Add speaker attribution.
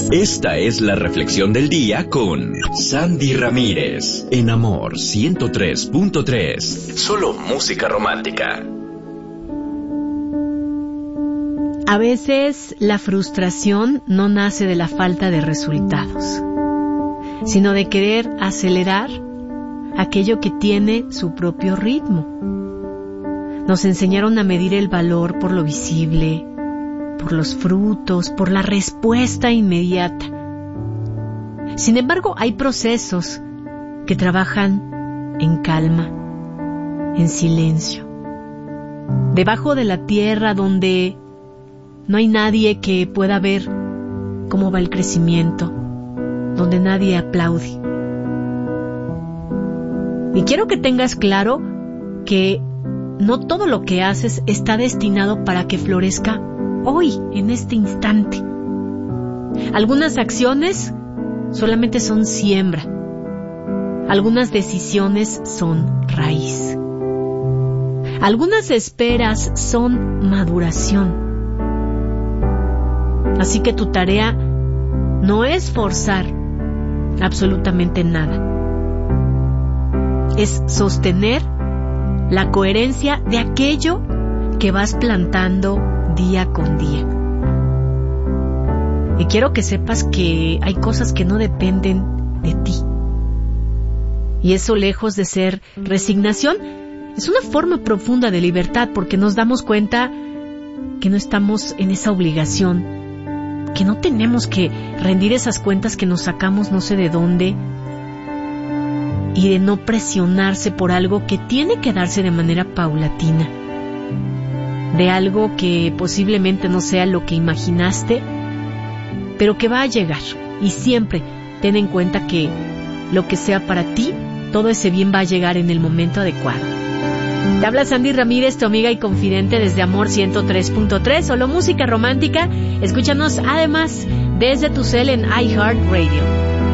Speaker 1: Esta es la reflexión del día con Sandy Ramírez en Amor 103.3. Solo música romántica.
Speaker 2: A veces la frustración no nace de la falta de resultados, sino de querer acelerar aquello que tiene su propio ritmo. Nos enseñaron a medir el valor por lo visible, por los frutos, por la respuesta inmediata. Sin embargo, hay procesos que trabajan en calma, en silencio, debajo de la tierra donde no hay nadie que pueda ver cómo va el crecimiento, donde nadie aplaude. Y quiero que tengas claro que no todo lo que haces está destinado para que florezca hoy, en este instante. Algunas acciones solamente son siembra. Algunas decisiones son raíz. Algunas esperas son maduración. Así que tu tarea no es forzar absolutamente nada. Es sostener la coherencia de aquello que vas plantando día con día. Y quiero que sepas que hay cosas que no dependen de ti. Y eso, lejos de ser resignación, es una forma profunda de libertad, porque nos damos cuenta que no estamos en esa obligación, que no tenemos que rendir esas cuentas que nos sacamos no sé de dónde, y de no presionarse por algo que tiene que darse de manera paulatina, de algo que posiblemente no sea lo que imaginaste, pero que va a llegar. Y siempre ten en cuenta que lo que sea para ti, todo ese bien va a llegar en el momento adecuado. Te habla Sandy Ramírez, tu amiga y confidente desde Amor 103.3, solo música romántica. Escúchanos además desde tu cel en iHeartRadio.